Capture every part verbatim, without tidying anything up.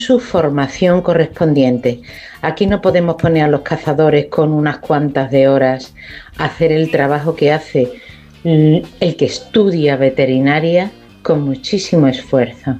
su formación correspondiente. Aquí no podemos poner a los cazadores con unas cuantas de horas a hacer el trabajo que hace el que estudia veterinaria con muchísimo esfuerzo.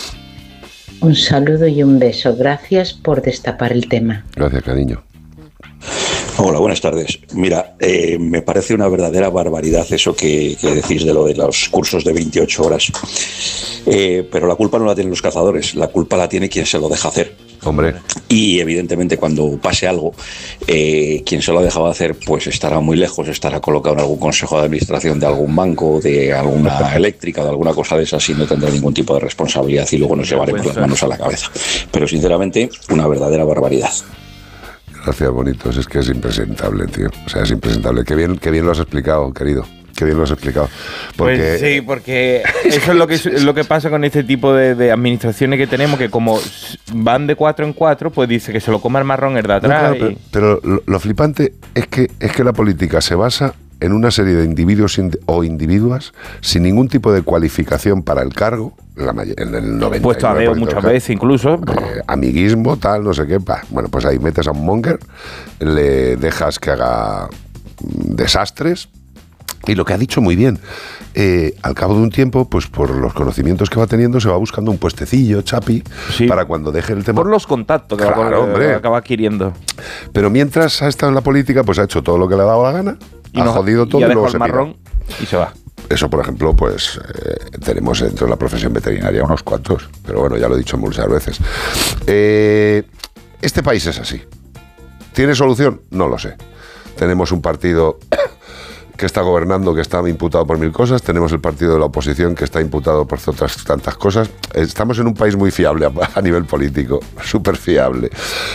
Un saludo y un beso. Gracias por destapar el tema. Gracias, cariño. Hola, buenas tardes. Mira, eh, me parece una verdadera barbaridad eso que, que decís de lo de los cursos de veintiocho horas. Eh, pero la culpa no la tienen los cazadores, la culpa la tiene quien se lo deja hacer. Hombre. Y evidentemente cuando pase algo, eh, quien se lo ha dejado hacer pues estará muy lejos, estará colocado en algún consejo de administración de algún banco, de alguna eléctrica, de alguna cosa de esas, y no tendrá ningún tipo de responsabilidad y luego nos llevaremos las manos a la cabeza. Pero sinceramente, una verdadera barbaridad. Gracias, bonitos. Es que es impresentable, tío. O sea, es impresentable. Qué bien, qué bien lo has explicado, querido. Qué bien lo has explicado. Porque... Pues sí, porque eso es lo que, es lo que pasa con este tipo de, de administraciones que tenemos, que como van de cuatro en cuatro, pues dice que se lo coma el marrón el de atrás. No, claro, y... Pero, pero lo, lo flipante es que, es que la política se basa en una serie de individuos ind- o individuas sin ningún tipo de cualificación para el cargo, la may- en el noventa y nueve por ciento puesto a dedo muchas veces incluso. Eh, amiguismo, tal, no sé qué. Bah, bueno, pues ahí metes a un monger, le dejas que haga desastres. Y lo que ha dicho muy bien, eh, al cabo de un tiempo, pues por los conocimientos que va teniendo, se va buscando un puestecillo, chapi, sí, para cuando deje el tema. Por los contactos que claro, va, hombre. acaba adquiriendo. Pero mientras ha estado en la política, pues ha hecho todo lo que le ha dado la gana, y ha nos, jodido todo y, y, y luego el se marrón y se va. Eso, por ejemplo, pues eh, tenemos dentro de la profesión veterinaria unos cuantos, pero bueno, ya lo he dicho muchas veces. Eh, este país es así. ¿Tiene solución? No lo sé. Tenemos un partido que está gobernando, que está imputado por mil cosas, tenemos el partido de la oposición que está imputado por otras tantas cosas. Estamos en un país muy fiable a, a nivel político, súper fiable.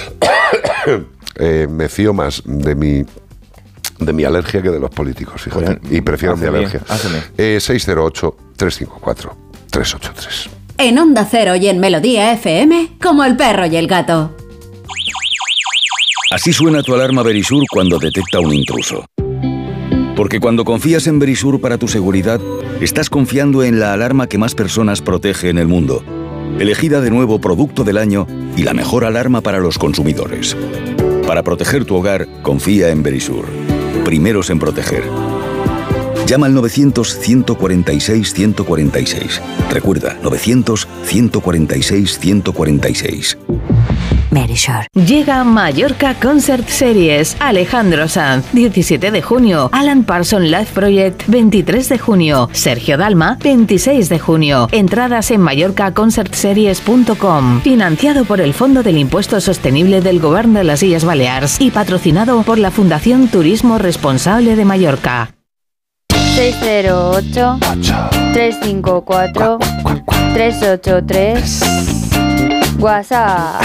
eh, me fío más de mi de mi alergia que de los políticos, fíjate, pues, y prefiero mi alergia. Eh, seis cero ocho, tres cinco cuatro, tres ocho tres. En Onda Cero y en Melodía F M, como el perro y el gato. Así suena tu alarma Verisur cuando detecta un intruso. Porque cuando confías en Verisur para tu seguridad, estás confiando en la alarma que más personas protege en el mundo. Elegida de nuevo Producto del Año y la mejor alarma para los consumidores. Para proteger tu hogar, confía en Verisur. Primeros en proteger. Llama al novecientos, ciento cuarenta y seis, ciento cuarenta y seis. Recuerda, novecientos, ciento cuarenta y seis, ciento cuarenta y seis. Verisur. Llega Mallorca Concert Series. Alejandro Sanz, diecisiete de junio. Alan Parsons Live Project, veintitrés de junio. Sergio Dalma, veintiséis de junio. Entradas en mallorca concert series punto com. Financiado por el Fondo del Impuesto Sostenible del Govern de las Illes Balears y patrocinado por la Fundación Turismo Responsable de Mallorca. seis cero ocho, tres cinco cuatro, tres ocho tres. WhatsApp.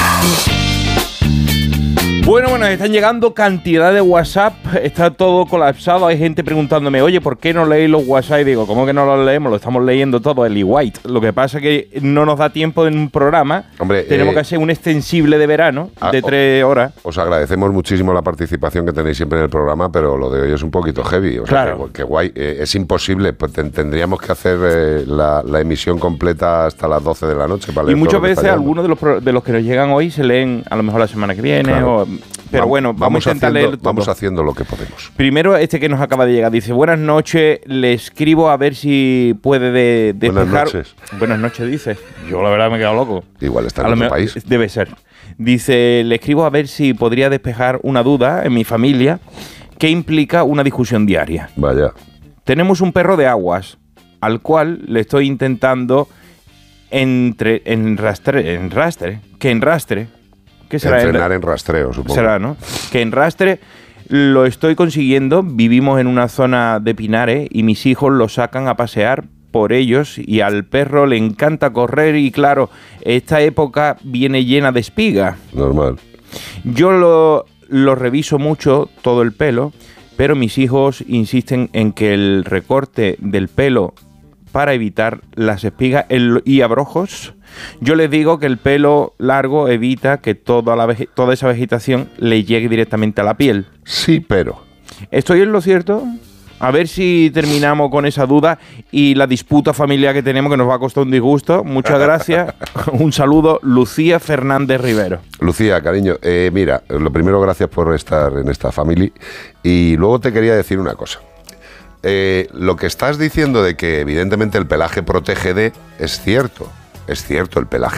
Bueno, bueno, están llegando cantidad de WhatsApp, está todo colapsado, hay gente preguntándome, oye, ¿por qué no leéis los WhatsApp? Y digo, ¿cómo que no los leemos? Lo estamos leyendo todo, el e-white. Lo que pasa es que no nos da tiempo en un programa. Hombre, tenemos eh, que hacer un extensible de verano a, de tres horas. Os agradecemos muchísimo la participación que tenéis siempre en el programa, pero lo de hoy es un poquito heavy. O sea, claro. Que, que guay, eh, es imposible, pues ten, tendríamos que hacer eh, la, la emisión completa hasta las doce de la noche. Para y muchas veces algunos de los, pro, de los que nos llegan hoy se leen a lo mejor la semana que viene. Claro. O, pero vamos, bueno, vamos, vamos a intentar haciendo, leer todo. Vamos haciendo lo que podemos. Primero, este que nos acaba de llegar dice: buenas noches, le escribo a ver si puede de, despejar. Buenas noches. Buenas noches, dice. Yo la verdad me he quedado loco. Igual está en a otro me, país. Debe ser. Dice: le escribo a ver si podría despejar una duda en mi familia que implica una discusión diaria. Vaya. Tenemos un perro de aguas al cual le estoy intentando entre, enrastre, enrastre, que enrastre. ¿Qué será? Entrenar en rastreo, supongo. Será, ¿no? Que en rastre lo estoy consiguiendo. Vivimos en una zona de pinares y mis hijos lo sacan a pasear por ellos y al perro le encanta correr y claro, esta época viene llena de espiga. Normal. Yo lo, lo reviso mucho, todo el pelo, pero mis hijos insisten en que el recorte del pelo para evitar las espigas el, y abrojos, yo les digo que el pelo largo evita que toda, la vege- toda esa vegetación le llegue directamente a la piel. Sí, pero... ¿Estoy en lo cierto? A ver si terminamos con esa duda y la disputa familiar que tenemos, que nos va a costar un disgusto. Muchas gracias. Un saludo, Lucía Fernández Rivero. Lucía, cariño, eh, mira, lo primero, gracias por estar en esta familia. Y luego te quería decir una cosa. Eh, lo que estás diciendo de que evidentemente el pelaje protege de... Es cierto, es cierto, el pelaje